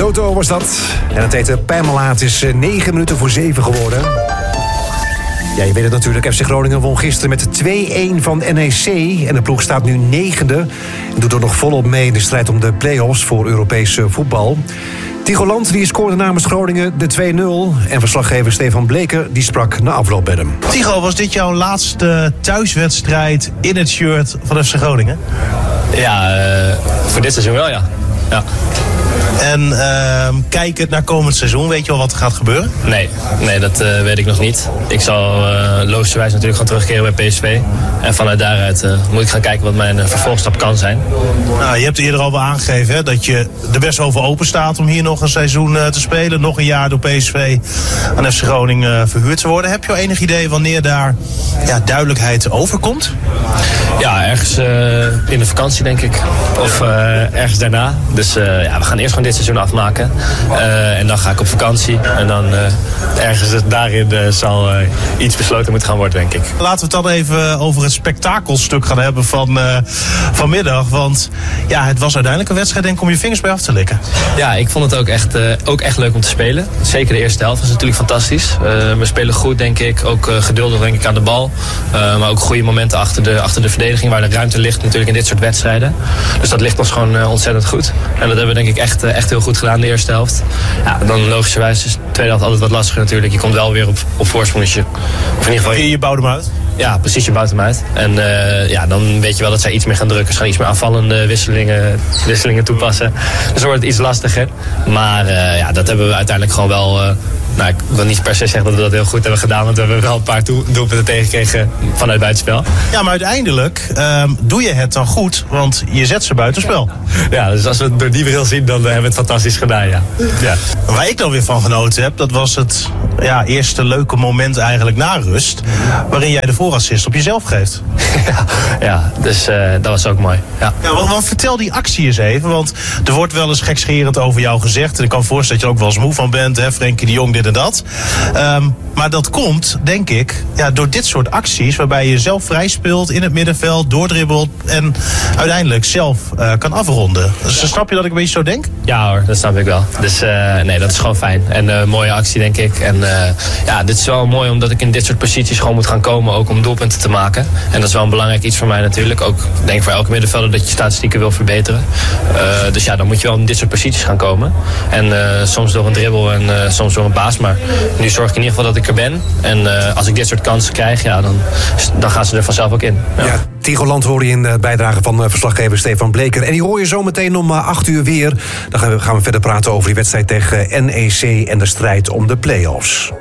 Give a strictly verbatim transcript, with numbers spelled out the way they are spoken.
Toto was dat. En het heette Pijmela. Het is negen minuten voor zeven geworden. Ja, je weet het natuurlijk. F C Groningen won gisteren met twee-een van N E C. En de ploeg staat nu negende. En doet er nog volop mee in de strijd om de play-offs voor Europees voetbal. Tigo Land die scoorde namens Groningen de twee nul. En verslaggever Stefan Bleker die sprak na afloop met hem. Tigo, was dit jouw laatste thuiswedstrijd in het shirt van F C Groningen? Ja, uh, voor dit seizoen wel, ja. ja. En uh, kijkend naar komend seizoen, weet je al wat er gaat gebeuren? Nee, nee dat uh, weet ik nog niet. Ik zal uh, logischerwijs natuurlijk gaan terugkeren bij P S V. En vanuit daaruit uh, moet ik gaan kijken wat mijn uh, vervolgstap kan zijn. Nou, je hebt eerder al wel aangegeven hè, dat je er best wel voor open staat om hier nog een seizoen uh, te spelen. Nog een jaar door P S V aan F C Groningen uh, verhuurd te worden. Heb je al enig idee wanneer daar ja, duidelijkheid over komt? Ja, ergens uh, in de vakantie denk ik. Of uh, ergens daarna. Dus uh, ja, we gaan eerst gewoon dit seizoen afmaken. Uh, en dan ga ik op vakantie. En dan uh, ergens daarin uh, zal uh, iets besloten moeten gaan worden, denk ik. Laten we het dan even over het spektakelstuk gaan hebben van uh, vanmiddag. Want ja, het was uiteindelijk een wedstrijd denk ik om je vingers bij af te likken. Ja, ik vond het ook echt, uh, ook echt leuk om te spelen. Zeker de eerste helft was natuurlijk fantastisch. Uh, we spelen goed, denk ik. Ook uh, geduldig, denk ik, aan de bal. Uh, maar ook goede momenten achter de, achter de verdediging, waar de ruimte ligt natuurlijk in dit soort wedstrijden. Dus dat ligt ons gewoon uh, ontzettend goed. En dat hebben we denk ik echt, uh, echt heel goed gedaan de eerste helft. Ja, dan logischerwijs is de tweede helft altijd wat lastiger natuurlijk. Je komt wel weer op, op voorsprongetje. Of in ieder geval... Je, je bouwt hem uit? Ja, precies, je bouwt hem uit. En uh, ja, dan weet je wel dat zij iets meer gaan drukken. Ze gaan iets meer aanvallende wisselingen, wisselingen toepassen. Dus dan wordt het iets lastiger. Maar uh, ja, dat hebben we uiteindelijk gewoon wel... Uh, nou, ik wil niet per se zeggen dat we dat heel goed hebben gedaan. Want we hebben wel een paar doelpunten tegengekregen vanuit buitenspel. Ja, maar uiteindelijk um, doe je het dan goed. Want je zet ze buitenspel. Ja, dus als we het door die bril zien, dan hebben we het fantastisch gedaan, ja. ja. Waar ik dan weer van genoten heb, dat was het ja, eerste leuke moment eigenlijk na rust. Waarin jij de voorassist op jezelf geeft. Ja, ja dus uh, dat was ook mooi. Ja. Ja, want, want vertel die actie eens even. Want er wordt wel eens gekscherend over jou gezegd. En ik kan me voorstellen dat je er ook wel eens moe van bent. Hè? Frenkie de Jong, dit en dat. Um, maar dat komt, denk ik, ja, door dit soort acties. Waarbij je zelf vrij speelt in het middenveld, doordribbelt. En uiteindelijk zelf uh, kan afronden. Dus snap je dat ik een beetje zo denk? Ja hoor, dat snap ik wel. Dus uh, nee, dat is gewoon fijn. En een uh, mooie actie, denk ik. En uh, ja, dit is wel mooi omdat ik in dit soort posities gewoon moet gaan komen. Ook om doelpunten te maken. En dat is wel een belangrijk iets voor mij natuurlijk. Ook denk ik voor elke middenvelder dat je statistieken wil verbeteren. Uh, dus ja, dan moet je wel in dit soort posities gaan komen. En uh, soms door een dribbel en uh, soms door een paas. Maar nu zorg ik in ieder geval dat ik er ben. En uh, als ik dit soort kansen krijg, ja, dan, dan gaan ze er vanzelf ook in. Ja. Ja, Tigo Land hoor je in de bijdrage van verslaggever Stefan Bleker. En die hoor je zo meteen om acht uur weer. Dan gaan we, gaan we verder praten over die wedstrijd tegen N E C en de strijd om de play-offs.